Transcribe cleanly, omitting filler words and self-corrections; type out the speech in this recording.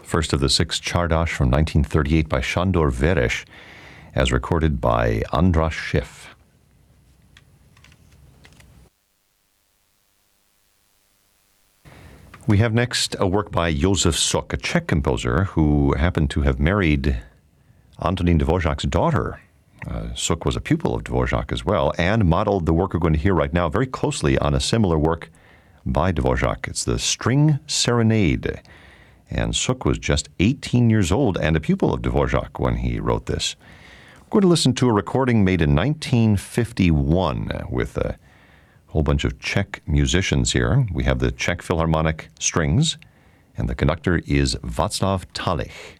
first of the six Czardas from 1938 by Sándor Veres, as recorded by András Schiff. We have next a work by Josef Suk, a Czech composer who happened to have married Antonín Dvořák's daughter. Suk was a pupil of Dvořák as well and modeled the work we're going to hear right now very closely on a similar work by Dvořák. It's the String Serenade. And Suk was just 18 years old and a pupil of Dvořák when he wrote this. We're going to listen to a recording made in 1951 with a whole bunch of Czech musicians here. We have the Czech Philharmonic Strings, and the conductor is Václav Talich.